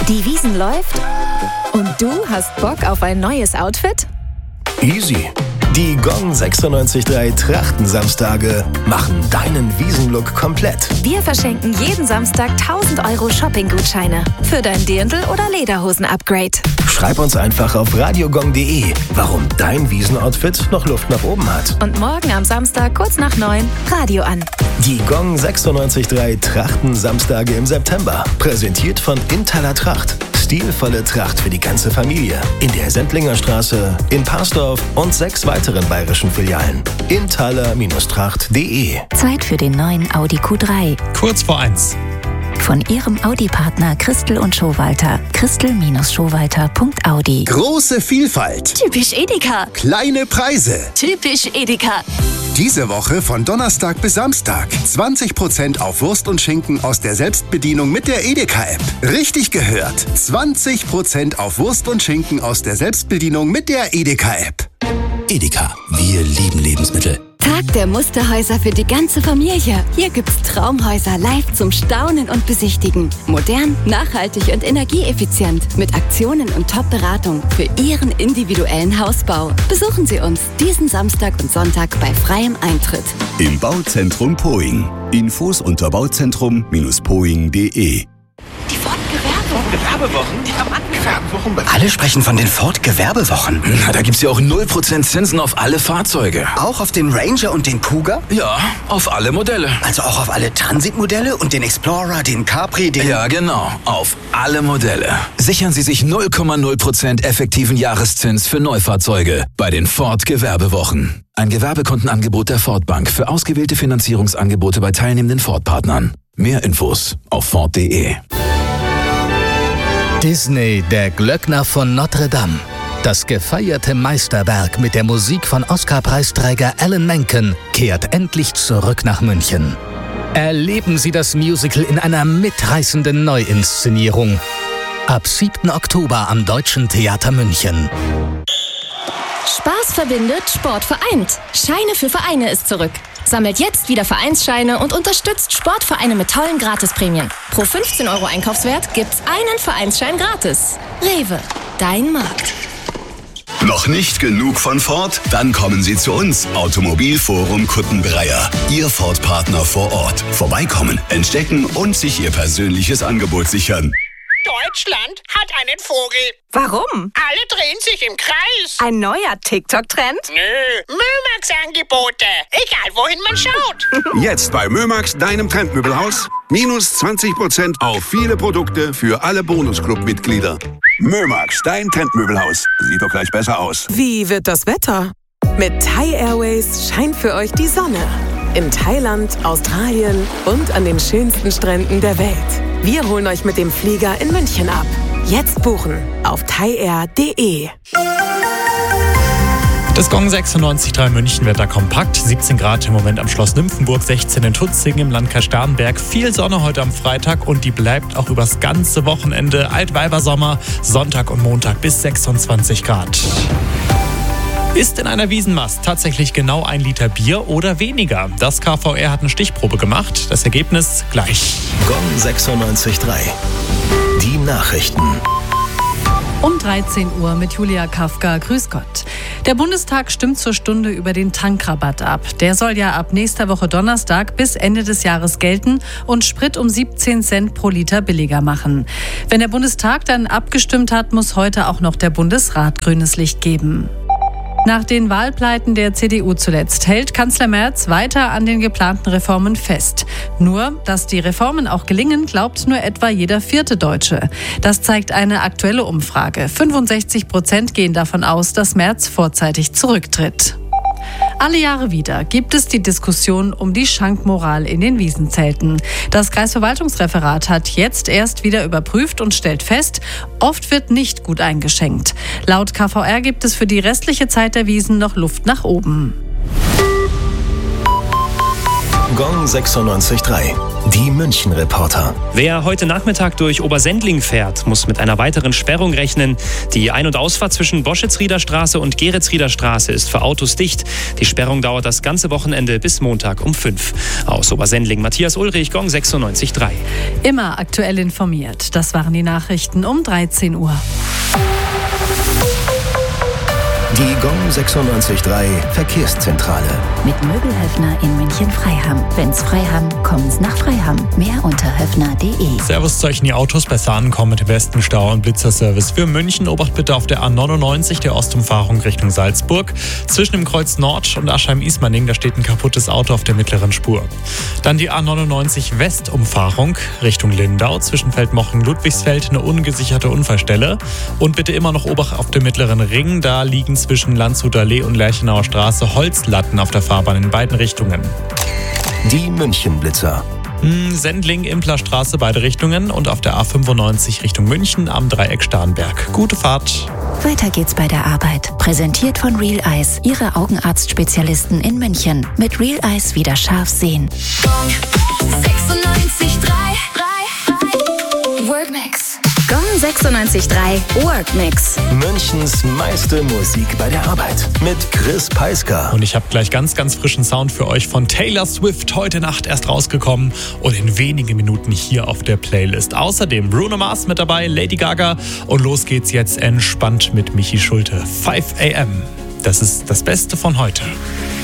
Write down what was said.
Die Wiesn läuft und du hast Bock auf ein neues Outfit? Easy. Die Gong 96.3 Trachtensamstage machen deinen Wiesenlook komplett. Wir verschenken jeden Samstag 1.000 € Shopping-Gutscheine für dein Dirndl- oder Lederhosen-Upgrade. Schreib uns einfach auf radiogong.de, warum dein Wiesenoutfit noch Luft nach oben hat. Und morgen am Samstag kurz nach 9 Radio an. Die Gong 96.3 Trachtensamstage im September. Präsentiert von Intaler Tracht. Stilvolle Tracht für die ganze Familie. In der Sendlinger Straße, in Parsdorf und 6 weiteren bayerischen Filialen. Intaler-tracht.de. Zeit für den neuen Audi Q3. Kurz vor 1. Von Ihrem Audi-Partner Christel und Schowalter. Christel-Schowalter.audi. Große Vielfalt. Typisch Edeka. Kleine Preise. Typisch Edeka. Diese Woche von Donnerstag bis Samstag 20% auf Wurst und Schinken aus der Selbstbedienung mit der Edeka-App. Richtig gehört. 20% auf Wurst und Schinken aus der Selbstbedienung mit der Edeka-App. Edeka, wir lieben Lebensmittel. Tag der Musterhäuser für die ganze Familie. Hier gibt's Traumhäuser live zum Staunen und Besichtigen. Modern, nachhaltig und energieeffizient. Mit Aktionen und Top-Beratung für Ihren individuellen Hausbau. Besuchen Sie uns diesen Samstag und Sonntag bei freiem Eintritt. Im Bauzentrum Poing. Infos unter bauzentrum-poing.de. Die Ford-Gewerbewochen? Die Gewerbewochen? Alle sprechen von den Ford-Gewerbewochen. Na, da gibt's ja auch 0% Zinsen auf alle Fahrzeuge. Auch auf den Ranger und den Kuga? Ja, auf alle Modelle. Also auch auf alle Transit-Modelle und den Explorer, den Capri, den... Ja, genau. Auf alle Modelle. Sichern Sie sich 0,0% effektiven Jahreszins für Neufahrzeuge bei den Ford-Gewerbewochen. Ein Gewerbekontenangebot der Ford Bank für ausgewählte Finanzierungsangebote bei teilnehmenden Ford-Partnern. Mehr Infos auf Ford.de. Disney, der Glöckner von Notre Dame. Das gefeierte Meisterwerk mit der Musik von Oscar-Preisträger Alan Menken kehrt endlich zurück nach München. Erleben Sie das Musical in einer mitreißenden Neuinszenierung. Ab 7. Oktober am Deutschen Theater München. Spaß verbindet, Sport vereint. Scheine für Vereine ist zurück. Sammelt jetzt wieder Vereinsscheine und unterstützt Sportvereine mit tollen Gratisprämien. Pro 15 € Einkaufswert gibt's einen Vereinsschein gratis. Rewe, dein Markt. Noch nicht genug von Ford? Dann kommen Sie zu uns. Automobilforum Kuttenbreier. Ihr Ford-Partner vor Ort. Vorbeikommen, entdecken und sich Ihr persönliches Angebot sichern. Deutschland hat einen Vogel. Warum? Alle drehen sich im Kreis. Ein neuer TikTok-Trend? Nö, Mömax-Angebote. Egal, wohin man schaut. Jetzt bei Mömax, deinem Trendmöbelhaus. Minus 20% auf viele Produkte für alle Bonusclub-Mitglieder. Mömax, dein Trendmöbelhaus. Sieht doch gleich besser aus. Wie wird das Wetter? Mit Thai Airways scheint für euch die Sonne. In Thailand, Australien und an den schönsten Stränden der Welt. Wir holen euch mit dem Flieger in München ab. Jetzt buchen auf thaiair.de. Das Gong 96.3 München Wetter kompakt. 17 Grad im Moment am Schloss Nymphenburg, 16 in Tutzingen im Landkreis Starnberg. Viel Sonne heute am Freitag und die bleibt auch übers ganze Wochenende. Altweibersommer, Sonntag und Montag bis 26 Grad. Ist in einer Wiesenmast tatsächlich genau 1 Liter Bier oder weniger? Das KVR hat eine Stichprobe gemacht. Das Ergebnis gleich. Gong 96.3. Die Nachrichten. Um 13 Uhr mit Julia Kafka. Grüß Gott. Der Bundestag stimmt zur Stunde über den Tankrabatt ab. Der soll ja ab nächster Woche Donnerstag bis Ende des Jahres gelten und Sprit um 17 Cent pro Liter billiger machen. Wenn der Bundestag dann abgestimmt hat, muss heute auch noch der Bundesrat grünes Licht geben. Nach den Wahlpleiten der CDU zuletzt hält Kanzler Merz weiter an den geplanten Reformen fest. Nur, dass die Reformen auch gelingen, glaubt nur etwa jeder 4. Deutsche. Das zeigt eine aktuelle Umfrage. 65% gehen davon aus, dass Merz vorzeitig zurücktritt. Alle Jahre wieder gibt es die Diskussion um die Schankmoral in den Wiesenzelten. Das Kreisverwaltungsreferat hat jetzt erst wieder überprüft und stellt fest, oft wird nicht gut eingeschenkt. Laut KVR gibt es für die restliche Zeit der Wiesen noch Luft nach oben. Gong 96.3. Die München-Reporter. Wer heute Nachmittag durch Obersendling fährt, muss mit einer weiteren Sperrung rechnen. Die Ein- und Ausfahrt zwischen Boschetsrieder Straße und Geretsrieder Straße ist für Autos dicht. Die Sperrung dauert das ganze Wochenende bis Montag um 5. Aus Obersendling Matthias Ulrich, Gong 96.3. Immer aktuell informiert. Das waren die Nachrichten um 13 Uhr. Die Gong 96.3 Verkehrszentrale. Mit Möbelhöfner in München-Freiham. Wenn's Freiham, kommen's nach Freiham. Mehr unter höfner.de. Servus zu euch, in die Autos besser ankommen mit dem besten Stau- und Blitzerservice für München. Obacht bitte auf der A99, der Ostumfahrung Richtung Salzburg. Zwischen dem Kreuz Nord und Aschheim-Ismaning, da steht ein kaputtes Auto auf der mittleren Spur. Dann die A99 Westumfahrung Richtung Lindau. Zwischen Feldmochen-Ludwigsfeld eine ungesicherte Unfallstelle. Und bitte immer noch Obacht auf dem mittleren Ring. Da liegen zwischen Landshuter Allee und Lerchenauer Straße Holzlatten auf der Fahrbahn in beiden Richtungen. Die München-Blitzer. Sendling, Implerstraße, beide Richtungen und auf der A95 Richtung München am Dreieck Starnberg. Gute Fahrt. Weiter geht's bei der Arbeit. Präsentiert von Real Eyes, Ihre Augenarztspezialisten in München. Mit Real Eyes wieder scharf sehen. 96.3 Workmix. Gong 96.3 Workmix. Münchens meiste Musik bei der Arbeit. Mit Chris Peisker. Und ich habe gleich ganz, ganz frischen Sound für euch von Taylor Swift. Heute Nacht erst rausgekommen und in wenigen Minuten hier auf der Playlist. Außerdem Bruno Mars mit dabei, Lady Gaga. Und los geht's jetzt entspannt mit Michi Schulte. 5 AM. Das ist das Beste von heute.